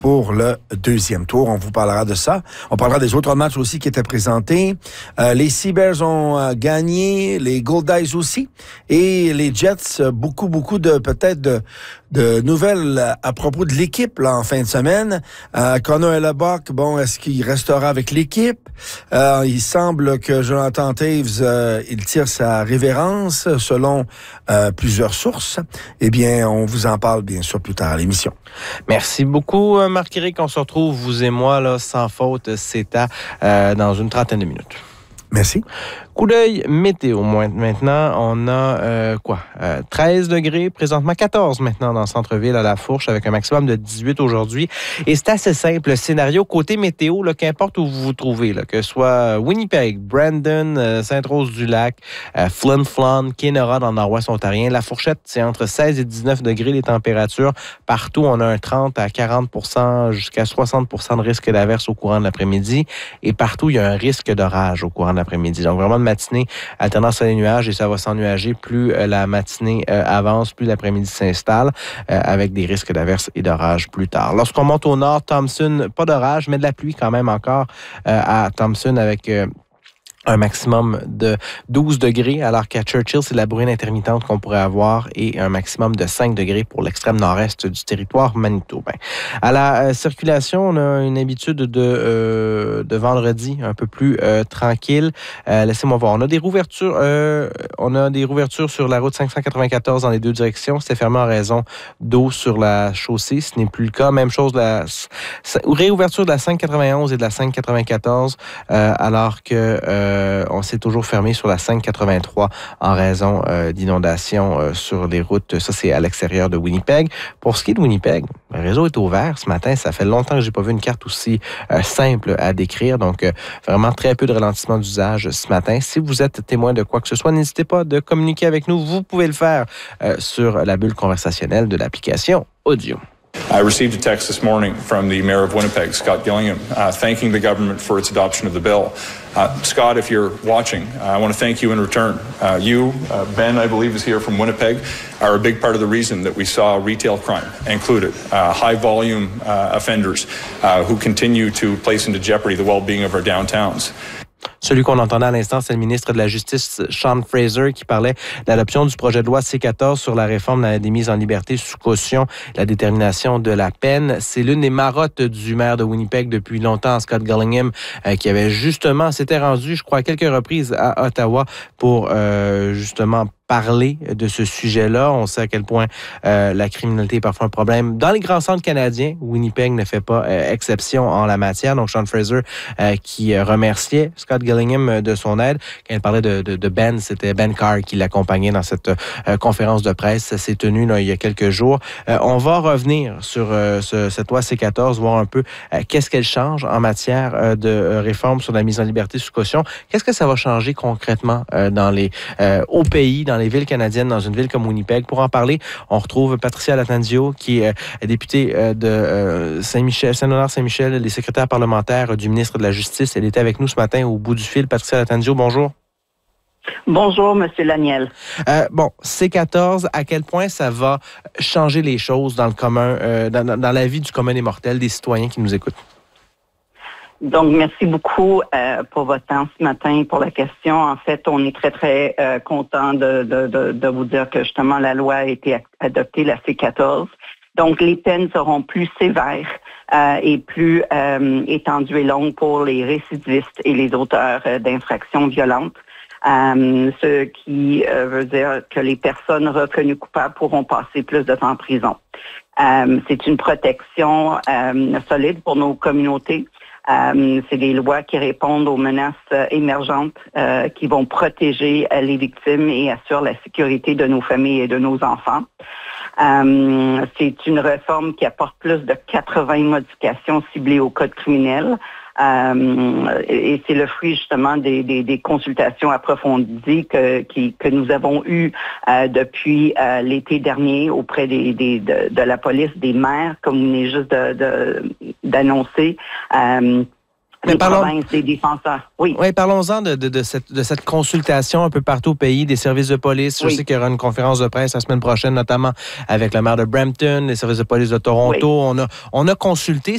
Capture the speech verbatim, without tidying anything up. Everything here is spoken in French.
pour le deuxième tour. On vous parlera de ça. On parlera des autres matchs aussi qui étaient présentés. Euh, les Sea Bears ont euh, gagné, les Goldies aussi, et les Jets, beaucoup, beaucoup de peut-être de, de nouvelles à propos de l'équipe là en fin de semaine. Euh, Connor Hellebuyck, bon, est-ce qu'il restera avec l'équipe? Euh, il semble que Jonathan Toews, euh, il tire sa révérence selon euh, plusieurs sources. Eh bien, on vous en parle bien sûr plus tard à l'émission. Merci beaucoup, Marc-Éric. On se retrouve, vous et moi, là, sans faute, c'est à euh, dans une trentaine de minutes. Merci. Coup d'œil météo. Maintenant, on a euh, quoi? Euh, treize degrés, présentement quatorze maintenant dans le centre-ville à La Fourche, avec un maximum de dix-huit aujourd'hui. Et c'est assez simple, le scénario côté météo, là, qu'importe où vous vous trouvez, là, que ce soit Winnipeg, Brandon, euh, Sainte-Rose-du-Lac, euh, Flin Flon, Kenora dans le nord-ouest ontarien. La Fourchette, c'est entre seize et dix-neuf degrés les températures. Partout, on a un trente à quarante pour cent jusqu'à soixante pour cent de risque d'averse au courant de l'après-midi. Et partout, il y a un risque d'orage au courant de l'après-midi. Donc, vraiment de matinée, alternance soleil nuages, et ça va s'ennuager plus euh, la matinée euh, avance, plus l'après-midi s'installe, euh, avec des risques d'averse et d'orage plus tard. Lorsqu'on monte au nord, Thompson, pas d'orage, mais de la pluie quand même encore euh, à Thompson avec... Euh, un maximum de douze degrés, alors qu'à Churchill, c'est de la bruine intermittente qu'on pourrait avoir et un maximum de cinq degrés pour l'extrême nord-est du territoire manitobain. À la euh, circulation, on a une habitude de, euh, de vendredi un peu plus euh, tranquille. Euh, laissez-moi voir. On a des rouvertures, euh, on a des rouvertures sur la route cinq cent quatre-vingt-quatorze dans les deux directions. C'était fermé en raison d'eau sur la chaussée. Ce n'est plus le cas. Même chose, la réouverture de la cinq cent quatre-vingt-onze et de la cinq cent quatre-vingt-quatorze, euh, alors que euh, Euh, on s'est toujours fermé sur la cinq cent quatre-vingt-trois en raison euh, d'inondations euh, sur les routes. Ça, c'est à l'extérieur de Winnipeg. Pour ce qui est de Winnipeg, le réseau est ouvert ce matin. Ça fait longtemps que j'ai pas vu une carte aussi euh, simple à décrire. Donc, euh, vraiment très peu de ralentissement d'usage ce matin. Si vous êtes témoin de quoi que ce soit, n'hésitez pas de communiquer avec nous. Vous pouvez le faire euh, sur la bulle conversationnelle de l'application Audio. I received a text this morning from the Mayor of Winnipeg, Scott Gillingham, uh, thanking the government for its adoption of the bill. Uh, Scott, if you're watching, uh, I want to thank you in return. Uh, you, uh, Ben, I believe, is here from Winnipeg, are a big part of the reason that we saw retail crime included, uh, high-volume uh, offenders uh, who continue to place into jeopardy the well-being of our downtowns. Celui qu'on entendait à l'instant, c'est le ministre de la Justice, Sean Fraser, qui parlait de l'adoption du projet de loi C quatorze sur la réforme des mises en liberté sous caution, la détermination de la peine. C'est l'une des marottes du maire de Winnipeg depuis longtemps, Scott Gillingham, euh, qui avait justement, s'était rendu, je crois, à quelques reprises à Ottawa pour euh, justement parler de ce sujet-là. On sait à quel point euh, la criminalité est parfois un problème dans les grands centres canadiens. Winnipeg ne fait pas euh, exception en la matière. Donc, Sean Fraser euh, qui euh, remerciait Scott Gillingham de son aide. Quand il parlait de, de, de Ben, c'était Ben Carr qui l'accompagnait dans cette euh, conférence de presse. Ça s'est tenu là, il y a quelques jours. Euh, on va revenir sur euh, ce, cette loi C quatorze, voir un peu euh, qu'est-ce qu'elle change en matière euh, de euh, réforme sur la mise en liberté sous caution. Qu'est-ce que ça va changer concrètement euh, dans les, euh, au pays, dans les villes canadiennes, dans une ville comme Winnipeg. Pour en parler, on retrouve Patricia Lattanzio, qui est euh, députée euh, de euh, Saint-Michel, Saint-Léonard-Saint-Michel, les secrétaires parlementaires du ministre de la Justice. Elle était avec nous ce matin au bout du fil. Patricia Lattanzio, bonjour. Bonjour, M. Laniel. Euh, bon, C quatorze, à quel point ça va changer les choses dans le commun, euh, dans, dans la vie du commun des mortels, des citoyens qui nous écoutent? Donc, merci beaucoup euh, pour votre temps ce matin, pour la question. En fait, on est très, très euh, content de, de, de, de vous dire que justement la loi a été adoptée, la C quatorze. Donc, les peines seront plus sévères euh, et plus euh, étendues et longues pour les récidivistes et les auteurs euh, d'infractions violentes. Euh, ce qui euh, veut dire que les personnes reconnues coupables pourront passer plus de temps en prison. Euh, c'est une protection euh, solide pour nos communautés. Euh, c'est des lois qui répondent aux menaces euh, émergentes euh, qui vont protéger euh, les victimes et assurent la sécurité de nos familles et de nos enfants. Euh, c'est une réforme qui apporte plus de quatre-vingts modifications ciblées au code criminel. Euh, et c'est le fruit justement des, des, des consultations approfondies que, qui, que nous avons eues euh, depuis euh, l'été dernier auprès des, des, de, de la police, des maires, comme vous venez juste de, de, d'annoncer. Euh, Mais des parlons, provinces, des défenseurs. Oui. Oui, parlons-en de, de, de, cette, de cette consultation un peu partout au pays, des services de police. Je oui. sais qu'il y aura une conférence de presse la semaine prochaine, notamment avec le maire de Brampton, les services de police de Toronto. Oui. On a, on a consulté.